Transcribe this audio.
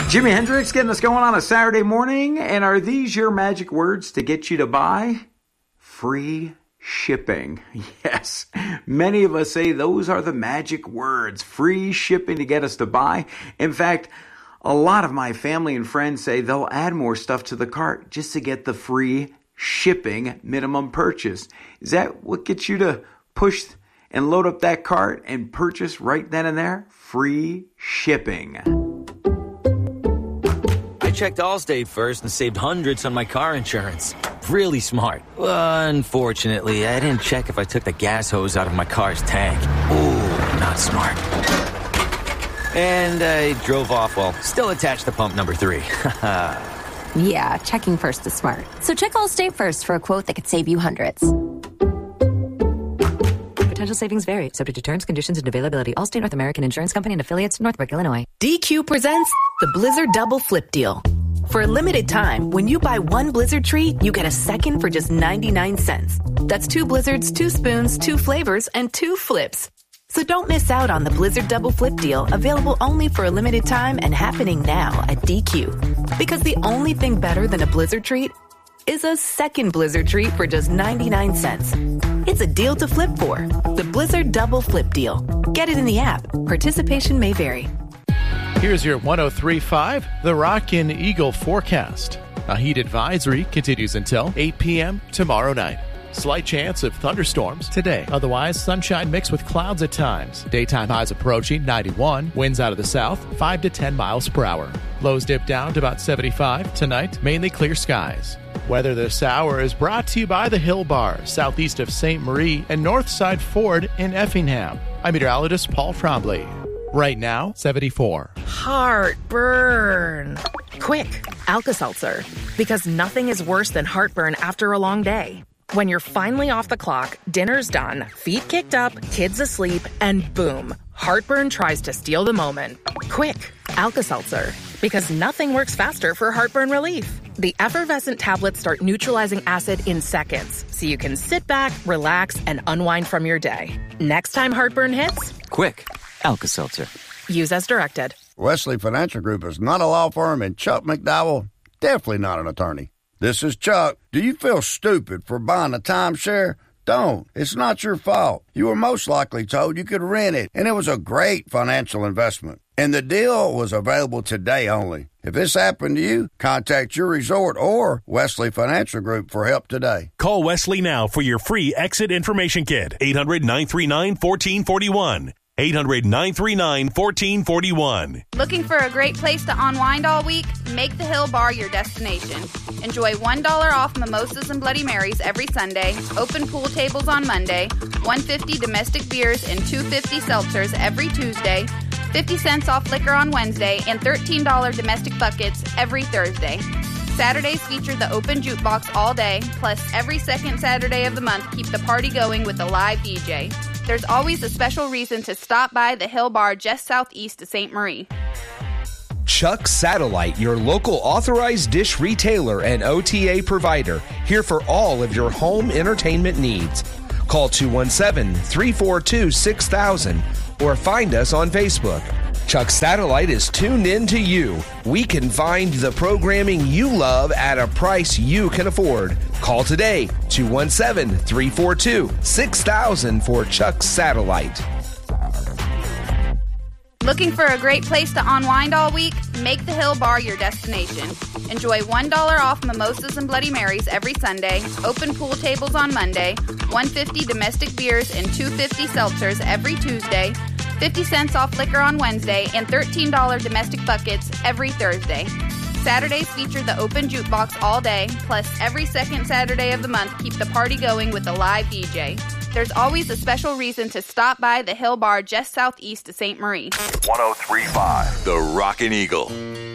Jimi Hendrix getting us going on a Saturday morning. And are these your magic words to get you to buy? Free shipping. Yes, many of us say those are the magic words. Free shipping to get us to buy. In fact, a lot of my family and friends say they'll add more stuff to the cart just to get the free shipping minimum purchase. Is that what gets you to push and load up that cart and purchase right then and there? Free shipping. I checked Allstate first and saved hundreds on my car insurance. Really smart. Unfortunately, I didn't check if I took the gas hose out of my car's tank. Ooh, not smart. And I drove off while still attached to pump number 3. Yeah, checking first is smart. So check Allstate first for a quote that could save you hundreds. Potential savings vary, subject to terms, conditions, and availability. Allstate North American Insurance Company and affiliates, Northbrook, Illinois. DQ presents the Blizzard Double Flip Deal. For a limited time, when you buy one Blizzard treat, you get a second for just 99 cents. That's 2 Blizzards, 2 spoons, 2 flavors, and 2 flips. So don't miss out on the Blizzard Double Flip Deal, available only for a limited time and happening now at DQ. Because the only thing better than a Blizzard treat is a second Blizzard treat for just 99 cents. It's a deal to flip for. The Blizzard Double Flip Deal. Get it in the app. Participation may vary. Here's your 103.5, the Rockin' Eagle forecast. A heat advisory continues until 8 p.m. tomorrow night. Slight chance of thunderstorms today. Otherwise, sunshine mixed with clouds at times. Daytime highs approaching 91. Winds out of the south, 5 to 10 miles per hour. Lows dip down to about 75. Tonight, mainly clear skies. Weather this hour is brought to you by the Hill Bar, southeast of St. Marie and Northside Ford in Effingham. I'm meteorologist Paul Trombley. Right now, 74. Heartburn. Quick, Alka-Seltzer. Because nothing is worse than heartburn after a long day. When you're finally off the clock, dinner's done, feet kicked up, kids asleep, and boom, heartburn tries to steal the moment. Quick, Alka-Seltzer. Because nothing works faster for heartburn relief. The effervescent tablets start neutralizing acid in seconds, so you can sit back, relax, and unwind from your day. Next time heartburn hits, Quick, Alka-Seltzer. use as directed. Wesley Financial Group is not a law firm, and Chuck McDowell, definitely not an attorney. This is Chuck. Do you feel stupid for buying a timeshare? Don't. It's not your fault. You were most likely told you could rent it, and it was a great financial investment. And the deal was available today only. If this happened to you, contact your resort or Wesley Financial Group for help today. Call Wesley now for your free exit information kit. 800-939-1441. 800-939-1441. Looking for a great place to unwind all week? Make the Hill Bar your destination. Enjoy $1 off mimosas and Bloody Marys every Sunday, open pool tables on Monday, $1.50 domestic beers and $2.50 seltzers every Tuesday, 50 cents off liquor on Wednesday, and $13 domestic buckets every Thursday. Saturdays feature the open jukebox all day, plus every second Saturday of the month keep the party going with a live DJ. There's always a special reason to stop by the Hill Bar just southeast of St. Marie. Chuck Satellite, your local authorized dish retailer and OTA provider, here for all of your home entertainment needs. Call 217-342-6000 or find us on Facebook. Chuck Satellite is tuned in to you. We can find the programming you love at a price you can afford. Call today, 217-342-6000 for Chuck Satellite. Looking for a great place to unwind all week? Make the Hill Bar your destination. Enjoy $1 off mimosas and Bloody Marys every Sunday, open pool tables on Monday, $1.50 domestic beers and $2.50 seltzers every Tuesday, 50 cents off liquor on Wednesday, and $13 domestic buckets every Thursday. Saturdays feature the open jukebox all day, plus every second Saturday of the month keep the party going with a live DJ. There's always a special reason to stop by the Hill Bar just southeast of St. Marie. 103.5, the Rockin' Eagle.